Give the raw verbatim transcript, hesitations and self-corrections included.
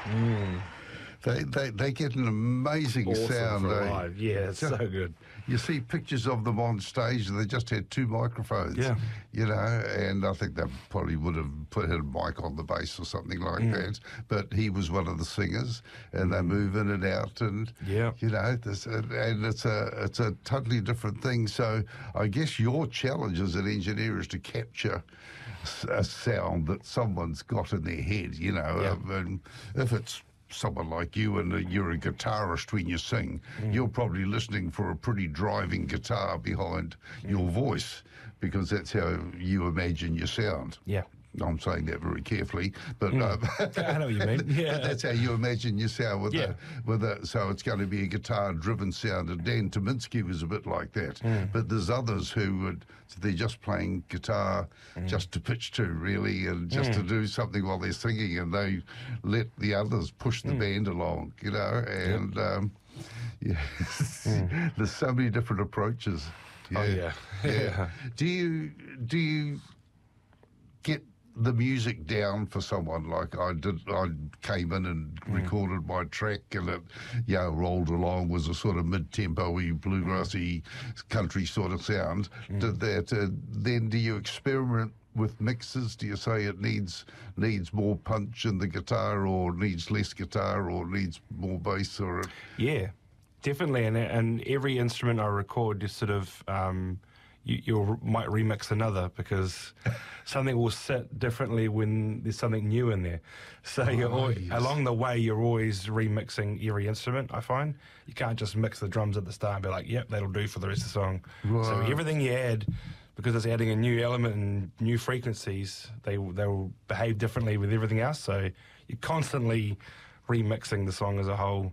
Mm. They, they they get an amazing Awesome sound. for eh? live. Yeah, it's so good. You see pictures of them on stage, and they just had two microphones. Yeah. You know, and I think they probably would have put a mic on the bass or something like Mm. that. But he was one of the singers, and they move in and out, and Yeah. you know, this, and it's a it's a totally different thing. So I guess your challenge as an engineer is to capture s- a sound that someone's got in their head. You know, Yeah. um, and if it's someone like you and uh, you're a guitarist when you sing, you're probably listening for a pretty driving guitar behind your voice, because that's how you imagine your sound. Yeah. I'm saying that very carefully, but um, I know what you mean. Yeah. but that's how you imagine your sound with Yeah. a, with a, so it's going to be a guitar-driven sound. And Dan Tominski was a bit like that. But there's others who would, so they're just playing guitar just to pitch to, really, and just to do something while they're singing, and they let the others push the band along, you know. And um, yeah, there's so many different approaches. Oh, yeah. yeah. Do you do you get the music down for someone like I did? I came in and recorded my track, and it, you know, rolled along, was a sort of mid-tempo-y, bluegrassy country sort of sound. Did that? Uh, then do you experiment with mixes? Do you say it needs needs more punch in the guitar, or needs less guitar, or needs more bass, or? Yeah, definitely. And and every instrument I record, just sort of um, you you might remix another, because something will sit differently when there's something new in there. So Oh, you're always, yes. along the way, you're always remixing every instrument. I find you can't just mix the drums at the start and be like, "Yep, that'll do for the rest of the song." So Right. everything you add, because it's adding a new element and new frequencies, they they will behave differently with everything else. So you're constantly remixing the song as a whole.